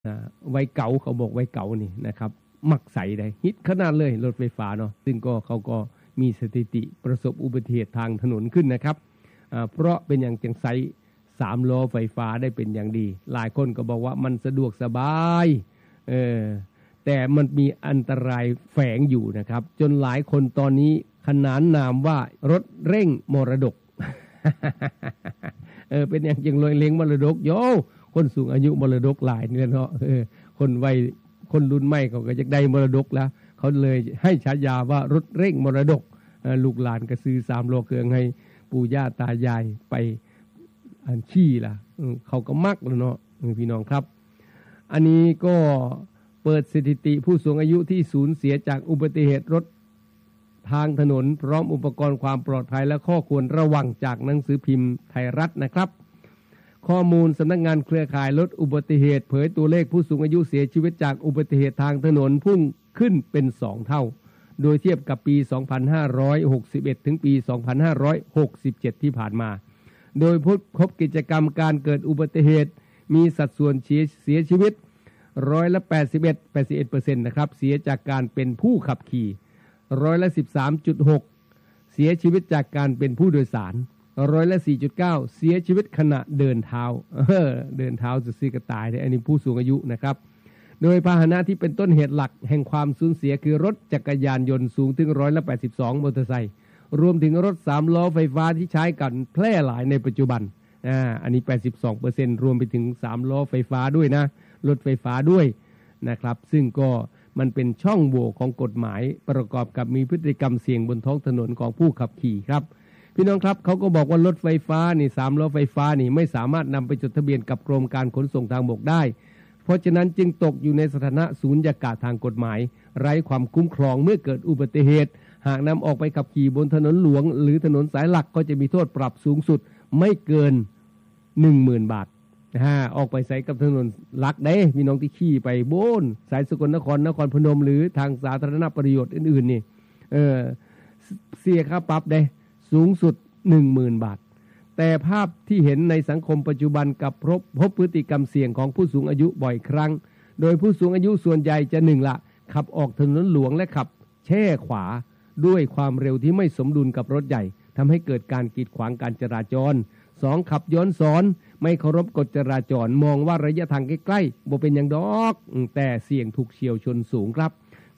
วัยเก่าเขาบอกวัยเก่านี่นะครับมักใส่ได้ฮิตขนาดเลยรถไฟฟ้าเนาะซึ่งก็เขาก็มีสถิติประสบอุบัติเหตุทางถนนขึ้นนะครับเพราะเป็นอย่างจังไซ3ล้อไฟฟ้าได้เป็นอย่างดีหลายคนก็บอกว่ามันสะดวกสบายแต่มันมีอันตรายแฝงอยู่นะครับจนหลายคนตอนนี้ขนานนามว่ารถเร่งมรดก เป็นอย่างจังเลยเล้งมรดกโยคนสูงอายุมรดกหลายนี่เนาะคนรุ่นใหม่เขาก็จะได้มรดกแล้วเขาเลยให้ฉายาว่ารถเร่งมรดกลูกหลานก็ซื้อ3ล้อเครื่องให้ปู่ย่าตายายไปอันขี้ล่ะเขาก็มักแล้วเนาะพี่น้องครับอันนี้ก็เปิดสถิติผู้สูงอายุที่สูญเสียจากอุบัติเหตุรถทางถนนพร้อมอุปกรณ์ความปลอดภัยและข้อควรระวังจากหนังสือพิมพ์ไทยรัฐนะครับข้อมูลสำนักงานเครือข่ายลดอุบัติเหตุเผยตัวเลขผู้สูงอายุเสียชีวิตจากอุบัติเหตุทางถนนพุ่งขึ้นเป็น2เท่าโดยเทียบกับปี 2561 ถึงปี 2567 ที่ผ่านมาโดยพบกิจกรรมการเกิดอุบัติเหตุมีสัดส่วนเสียชีวิต81% นะครับเสียจากการเป็นผู้ขับขี่13.6% เสียชีวิตจากการเป็นผู้โดยสาร4.9% เสียชีวิตขณะเดินเท้าเดินเท้าจะซีกระตายอันนี้ผู้สูงอายุนะครับโดยพาหนะที่เป็นต้นเหตุหลักแห่งความสูญเสียคือรถจักรยานยนต์สูงถึง82%มอเตอร์ไซค์รวมถึงรถ3ล้อไฟฟ้าที่ใช้กันแพร่หลายในปัจจุบันอันนี้ 82% รวมไปถึง3ล้อไฟฟ้าด้วยนะรถไฟฟ้าด้วยนะครับซึ่งก็มันเป็นช่องโหว่ของกฎหมายประกอบกับมีพฤติกรรมเสี่ยงบนท้องถนนของผู้ขับขี่ครับพี่น้องครับเขาก็บอกว่ารถไฟฟ้านี่3ล้อไฟฟ้านี่ไม่สามารถนำไปจดทะเบียนกับกรมการขนส่งทางบกได้เพราะฉะนั้นจึงตกอยู่ในสถานะสูญญากาศทางกฎหมายไร้ความคุ้มครองเมื่อเกิดอุบัติเหตุหากนำออกไปขับขี่บนถนนหลวงหรือถนนสายหลักก็จะมีโทษปรับสูงสุดไม่เกิน 10,000 บาทออกไปใส่กับถนนหลักได้พี่น้องที่ขี่ไปโบนสายสกลนครนครพนมหรือทางสาธารณประโยชน์อื่นๆนี่เสียค่าปรับได้สูงสุด 10,000 บาทแต่ภาพที่เห็นในสังคมปัจจุบันกับพบพฤติกรรมเสี่ยงของผู้สูงอายุบ่อยครั้งโดยผู้สูงอายุส่วนใหญ่จะ1ละขับออกถนนหลวงและขับแช่ขวาด้วยความเร็วที่ไม่สมดุลกับรถใหญ่ทำให้เกิดการกีดขวางการจราจร2ขับย้อนสอนไม่เคารพกฎจราจรมองว่าระยะทางใกล้ๆบ่เป็นอย่างดอกแต่เสี่ยงถูกเฉี่ยวชนสูงครับ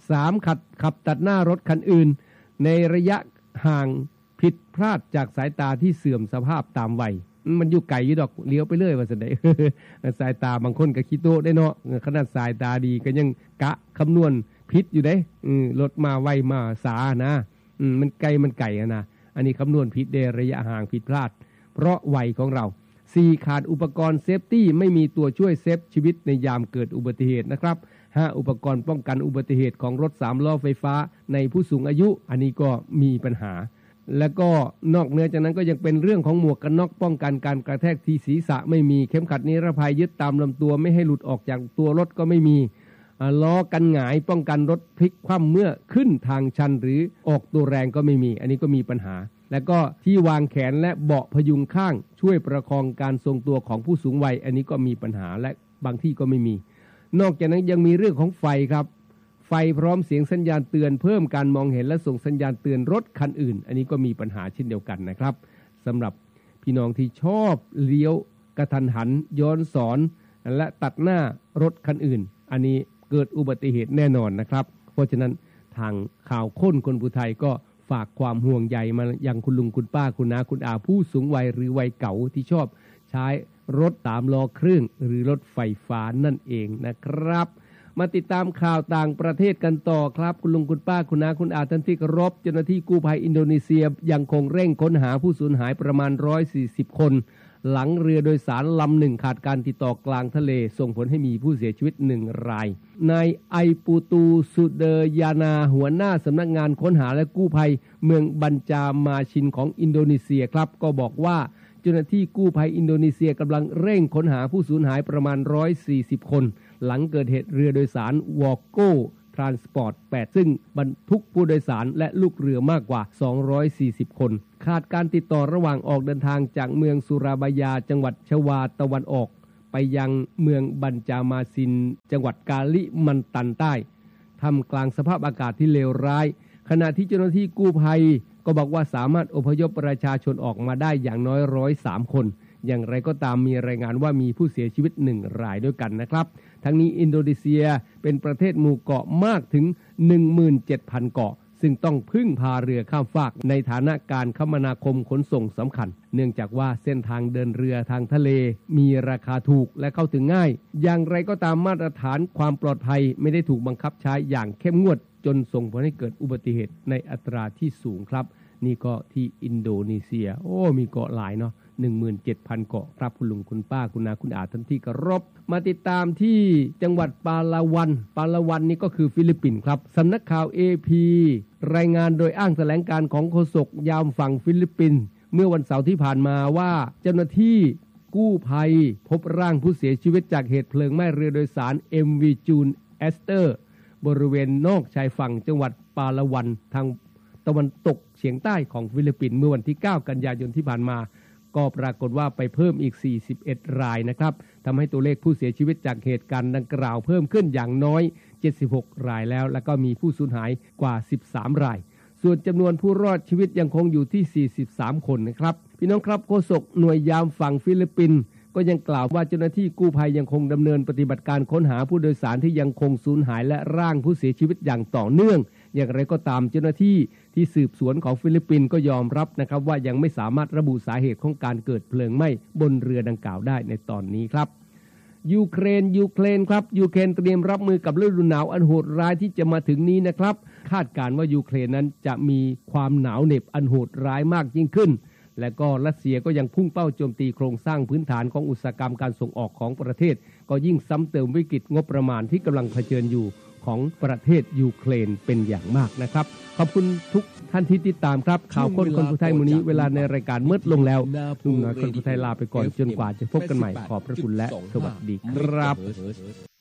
3ขับตัดหน้ารถคันอื่นในระยะห่างผิดพลาดจากสายตาที่เสื่อมสภาพตามวัยมันอยู่ไกลอยู่ดอกเลี้ยวไปเรื่อยว่าซั่นได้ สายตาบางคนก็ขี้โตได้เนาะขนาดสายตาดีก็ยังกะคำนวณผิดอยู่เด้รถมาไวมาสานะมันไกลนะอันนี้คำนวณผิดเดระยะห่างผิดพลาดเพราะวัยของเรา4ขาดอุปกรณ์เซฟตี้ไม่มีตัวช่วยเซฟชีวิตในยามเกิดอุบัติเหตุนะครับ5อุปกรณ์ป้องกันอุบัติเหตุของรถ3ล้อไฟฟ้าในผู้สูงอายุอันนี้ก็มีปัญหาแล้วก็นอกเหนือจากนั้นก็ยังเป็นเรื่องของหมวกกันน็อกป้องกันการกระแทกที่ศีรษะไม่มีเข็มขัดนิรภัยยึดตามลำตัวไม่ให้หลุดออกจากตัวรถก็ไม่มีล้อกันหงายป้องกันรถพลิกคว่ำเมื่อขึ้นทางชันหรือออกตัวแรงก็ไม่มีอันนี้ก็มีปัญหาแล้วก็ที่วางแขนและเบาะพยุงข้างช่วยประคองการทรงตัวของผู้สูงวัยอันนี้ก็มีปัญหาและบางที่ก็ไม่มีนอกจากนั้นยังมีเรื่องของไฟครับไฟพร้อมเสียงสัญญาณเตือนเพิ่มการมองเห็นและส่งสัญญาณเตือนรถคันอื่นอันนี้ก็มีปัญหาเช่นเดียวกันนะครับสำหรับพี่น้องที่ชอบเลี้ยวกระทันหันย้อนสอนและตัดหน้ารถคันอื่นอันนี้เกิดอุบัติเหตุแน่นอนนะครับเพราะฉะนั้นทางข่าวค้นคนผู้ไทยก็ฝากความห่วงใยมายังคุณลุงคุณป้าคุณน้าคุณอาผู้สูงวัยหรือวัยเก่าที่ชอบใช้รถ3ล้อเครื่องหรือรถไฟฟ้านั่นเองนะครับมาติดตามข่าวต่างประเทศกันต่อครับคุณลุงคุณป้าคุณน้าคุณอาท่านที่เคารพเจ้าหน้าที่กู้ภัยอินโดนีเซียยังคงเร่งค้นหาผู้สูญหายประมาณ140คนหลังเรือโดยสารลำหนึ่งขาดการติดต่อกลางทะเลส่งผลให้มีผู้เสียชีวิต1รายนายไอปูตูสุเดยานาหัวหน้าสำนักงานค้นหาและกู้ภัยเมืองบัญจามาชินของอินโดนีเซียครับก็บอกว่าเจ้าหน้าที่กู้ภัยอินโดนีเซียกำลังเร่งค้นหาผู้สูญหายประมาณ140คนหลังเกิดเหตุเรือโดยสารวอโก้ทรานสปอร์ต8ซึ่งบรรทุกผู้โดยสารและลูกเรือมากกว่า240คนขาดการติดต่อระหว่างออกเดินทางจากเมืองสุราบายาจังหวัดชวาตะวันออกไปยังเมืองบันจามาซินจังหวัดกาลิมันตันใต้ท่ามกลางสภาพอากาศที่เลวร้ายขณะที่เจ้าหน้าที่กู้ภัยก็บอกว่าสามารถอพยพประชาชนออกมาได้อย่างน้อย103 คนอย่างไรก็ตามมีรายงานว่ามีผู้เสียชีวิต1 รายด้วยกันนะครับทั้งนี้อินโดนีเซียเป็นประเทศหมู่เกาะมากถึง 17,000 เกาะซึ่งต้องพึ่งพาเรือข้ามฟากในฐานะการคมนาคมขนส่งสำคัญเนื่องจากว่าเส้นทางเดินเรือทางทะเลมีราคาถูกและเข้าถึงง่ายอย่างไรก็ตามมาตรฐานความปลอดภัยไม่ได้ถูกบังคับใช้อย่างเข้มงวดจนส่งผลให้เกิดอุบัติเหตุในอัตราที่สูงครับนี่ก็ที่อินโดนีเซียมีเกาะหลายเนาะ 17,000 เกาะครับคุณลุงคุณป้าคุณนาคุณอาท่านที่เคารพมาติดตามที่จังหวัดปาลาวันนี่ก็คือฟิลิปปินส์ครับสำนักข่าว AP รายงานโดยอ้างแถลงการของโฆษกยามฝั่งฟิลิปปินส์เมื่อวันเสาร์ที่ผ่านมาว่าเจ้าหน้าที่กู้ภัยพบร่างผู้เสียชีวิตจากเหตุเพลิงไหม้เรือโดยสาร MV June Aster บริเวณนอกชายฝั่งจังหวัดปาลาวันทางตะวันตกเฉียงใต้ของฟิลิปปินส์เมื่อวันที่ 9 กันยายนที่ผ่านมาก็ปรากฏว่าไปเพิ่มอีก41 รายนะครับทำให้ตัวเลขผู้เสียชีวิตจากเหตุการณ์ดังกล่าวเพิ่มขึ้นอย่างน้อย76 รายแล้วก็มีผู้สูญหายกว่า13 รายส่วนจำนวนผู้รอดชีวิตยังคงอยู่ที่43 คนนะครับพี่น้องครับโฆษกหน่วยยามฝั่งฟิลิปปินส์ก็ยังกล่าวว่าเจ้าหน้าที่กู้ภัยยังคงดำเนินปฏิบัติการค้นหาผู้โดยสารที่ยังคงสูญหายและร่างผู้เสียชีวิตอย่างต่อเนื่องอย่างไรก็ตามเจ้าหน้าที่ที่สืบสวนของฟิลิปปินส์ก็ยอมรับนะครับว่ายังไม่สามารถระบุสาเหตุของการเกิดเพลิงไหม้บนเรือดังกล่าวได้ในตอนนี้ครับยูเครนครับยูเครนเตรียมรับมือกับฤดูหนาวอันโหดร้ายที่จะมาถึงนี้นะครับคาดการณ์ว่ายูเครนนั้นจะมีความหนาวเหน็บอันโหดร้ายมากยิ่งขึ้นและก็รัสเซียก็ยังพุ่งเป้าโจมตีโครงสร้างพื้นฐานของอุตสาหกรรมการส่งออกของประเทศก็ยิ่งซ้ำเติมวิกฤตงบประมาณที่กำลังเผชิญอยู่ของประเทศยูเครนเป็นอย่างมากนะครับขอบคุณทุกท่านที่ติดตามครับข่าวคนผู้ไทยมื้อนี้เวลาในรายการมืดลงแล้วลุงน้อยคนผู้ไทยลาไปก่อนจนกว่าจะพบกันใหม่ขอบพระคุณและสวัสดีครับ